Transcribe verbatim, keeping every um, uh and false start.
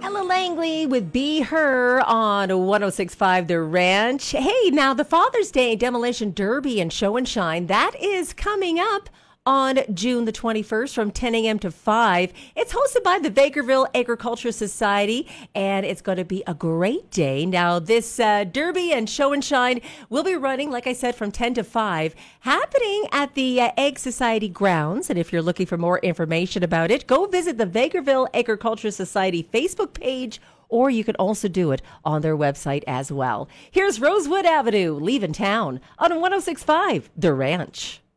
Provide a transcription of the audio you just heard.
Ella Langley with Be Her on one oh six point five The Ranch. Hey, now the Father's Day Demolition Derby and Show and Shine, that is coming up on June the twenty-first from ten a.m. to five. It's hosted by the Vegreville Agriculture Society, and it's going to be a great day. Now, this uh, Derby and Show and Shine will be running, like I said, from ten to five, happening at the uh, Ag Society grounds. And if you're looking for more information about it, go visit the Vegreville Agriculture Society Facebook page, or you can also do it on their website as well. Here's Rosewood Avenue, leaving town on one oh six point five The Ranch.